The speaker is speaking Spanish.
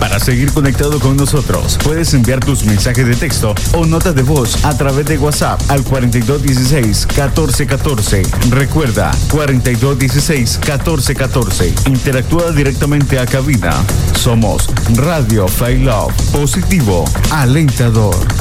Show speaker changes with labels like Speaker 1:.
Speaker 1: Para seguir conectado con nosotros, puedes enviar tus mensajes de texto o notas de voz a través de WhatsApp al 4216-1414. Recuerda, 4216-1414. Interactúa directamente a cabina. Somos Radio Fly Love, positivo, alentador.